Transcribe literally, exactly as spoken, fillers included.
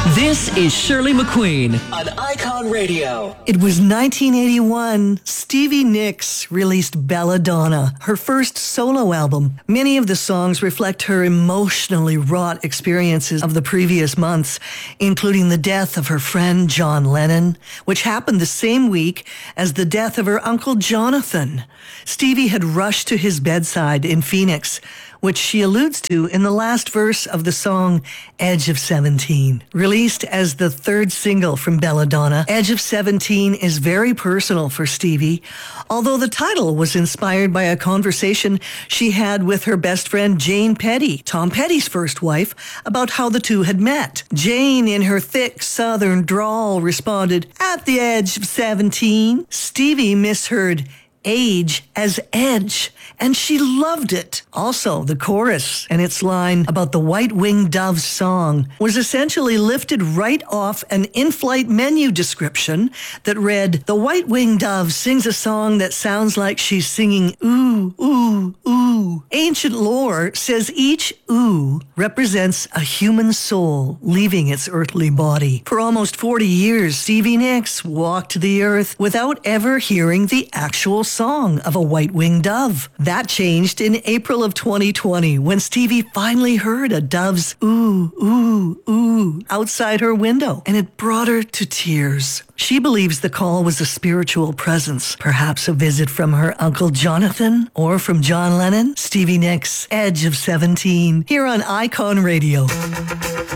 This is Shirley McQueen on Icon Radio. It was nineteen eighty-one. Stevie Nicks released Belladonna, her first solo album. Many of the songs reflect her emotionally wrought experiences of the previous months, including the death of her friend John Lennon, which happened the same week as the death of her uncle Jonathan. Stevie had rushed to his bedside in Phoenix, which she alludes to in the last verse of the song Edge of seventeen. Released as the third single from Belladonna, Edge of seventeen is very personal for Stevie, although the title was inspired by a conversation she had with her best friend Jane Petty, Tom Petty's first wife, about how the two had met. Jane, in her thick southern drawl, responded, "At the edge of seventeen." Stevie misheard age as edge, and she loved it. Also, the chorus and its line about the white-winged dove song was essentially lifted right off an in-flight menu description that read, "The white-winged dove sings a song that sounds like she's singing ooh, ooh, ooh." Ancient lore says each ooh represents a human soul leaving its earthly body. For almost forty years, Stevie Nicks walked the earth without ever hearing the actual song of a white-winged dove. That changed in April of twenty twenty when Stevie finally heard a dove's ooh, ooh, ooh outside her window, and it brought her to tears. She believes the call was a spiritual presence, perhaps a visit from her Uncle Jonathan or from John Lennon. Stevie Nicks, Edge of seventeen, here on Icon Radio.